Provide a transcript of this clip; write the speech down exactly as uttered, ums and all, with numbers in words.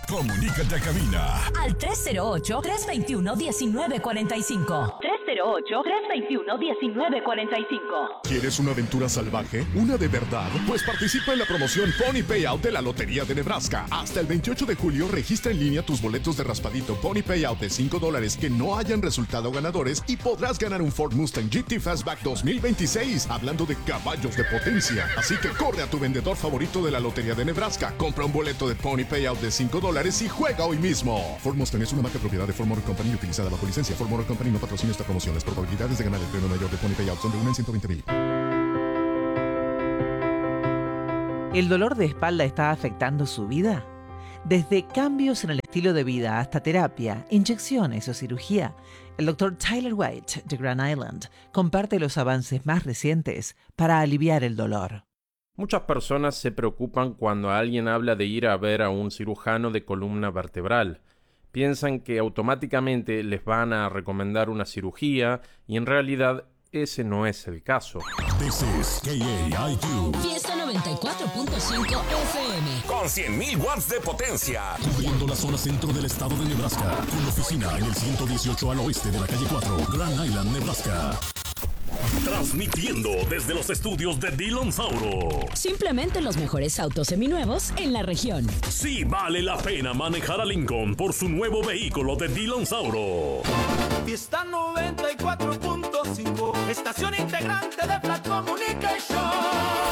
Comunícate a cabina al tres cero ocho, tres dos uno, uno nueve cuatro cinco. tres cero ocho, tres dos uno, uno nueve cuatro cinco. ¿Quieres una aventura salvaje? ¿Una de verdad? Pues participa en la promoción Pony Payout de la Lotería de Nebraska. Hasta el veintiocho de julio registra en línea tus boletos de raspadito Pony Payout de cinco dólares que no hayan resultado ganadores y podrás ganar un Ford Mustang G T Fastback dos mil veintiséis. Hablando de caballos de potencia. Así que corre a tu vendedor favorito de la Lotería de Nebraska. Compra un boleto de Pony Payout de cinco dólares y juega hoy mismo. Ford Mustang es una marca propiedad de Ford Motor Company utilizada bajo licencia. Ford Motor Company no patrocina esta promoción. Las probabilidades de ganar el premio mayor de Pony Payout son de uno en ciento veinte mil. ¿El dolor de espalda está afectando su vida? Desde cambios en el estilo de vida hasta terapia, inyecciones o cirugía, el doctor Tyler White de Grand Island comparte los avances más recientes para aliviar el dolor. Muchas personas se preocupan cuando alguien habla de ir a ver a un cirujano de columna vertebral. Piensan que automáticamente les van a recomendar una cirugía y en realidad ese no es el caso. This is K A I Q. Fiesta noventa y cuatro punto cinco F M. Con cien mil watts de potencia. Cubriendo la zona centro del estado de Nebraska. Con oficina en el ciento dieciocho al oeste de la calle cuatro, Grand Island, Nebraska. Transmitiendo desde los estudios de Dillon Sauro. Simplemente los mejores autos seminuevos en la región. Sí vale la pena manejar a Lincoln por su nuevo vehículo de Dillon Sauro. Fiesta noventa y cuatro punto cinco, estación integrante de Flat Communication.